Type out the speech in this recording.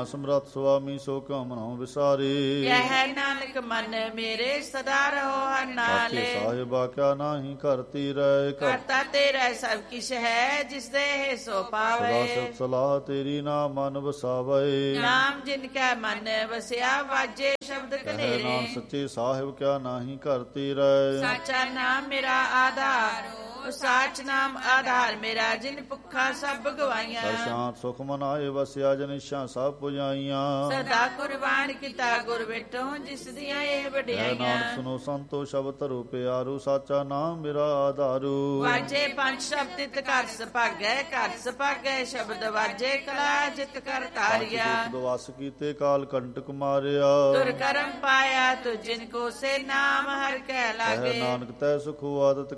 ਮੈਂ ਸਮਰੱਥ ਸੁਆਮੀ ਸੋ ਕਿਉ ਮਨੋ ਵਿਸਾਰੀ। ਕਹਿ ਨਾਨਕ ਮਨ ਮੇਰੇ ਸਦਾ ਰਹੋ ਹਰ ਨਾਲੇ। ਸਾਹਿਬਾ ਕਿਆ ਨਾਹੀ ਕਰਤੀ ਰਹਿ। ਕਰਤਾ ਤੇਰਾ ਸਭ ਕਿਛ ਹੈ, ਜਿਸ ਦੇ ਸੋ ਪਾਵੇ। ਸਦਾ ਸਿਫਤ ਸਲਾਹ ਤੇਰੀ ਨਾਮ ਮਨ ਵਸਾਵੇ। ਨਾਮ ਜਿਨ ਕੈ ਮਨ ਵਸਿਆ, ਵਾਜੇ ਸ਼ਬਦ ਕਨੇਰੇ। ਨਾਮ ਸੱਚੇ ਸਾਹਿਬ ਕਿਆ ਨਾਹੀ ਕਰਤੀ ਰਹਿ। ਸਾਚਾ ਨਾਮ ਮੇਰਾ ਆਧਾਰ, ਸਾਚ ਨਾਮ ਆਧਾਰ ਮੇਰਾ, ਜਿਨ ਭੁੱਖਾ ਸਭ ਗਵਾਈਆਂ। ਸ਼ਾਂਤ ਸੁਖ ਮਨਾਏ ਵਸਿਆ, ਜਨਿਸ਼ਾਂ ਸਭ ਪੁਜਾਈਆਂ। ਸਦਾ ਕੁਰਬਾਨ ਕੀਤਾ ਗੁਰ ਵਿਟੋ, ਜਿਸ ਦੀਆਂ ਇਹ ਵਡਿਆਈਆਂ। ਨਾਨਕ ਸੁਨੋ ਸੰਤੋ ਸ਼ਬਦ ਧਰੋ ਪਿਆਰੂ, ਸਾਚਾ ਨਾਮ ਮੇਰਾ ਆਧਾਰੂ। ਵਾਜੇ ਪੰਜ ਸ਼ਬਦ ਤਿਤ ਘਰ ਸੁਭਾਗੈ, ਘਰ ਸੁਭਾਗੈ ਸ਼ਬਦ ਵਾਜੇ, ਕਲਾ ਜਿਤ ਕਰ ਤਾਰਿਆ। ਵਸ ਕੀਤੇ ਕਾਲ ਕੰਟਕ ਮਾਰਿਆ, ਤੁਰ ਕਰਮ ਪਾਇਆ ਤੁ ਜਿਨ ਕੋ ਸੇ, ਨਾਮ ਹਰ ਕਹਿ ਲਾਗੇ। ਨਾਨਕ ਤੈ ਸੁਖ ਆਦਤ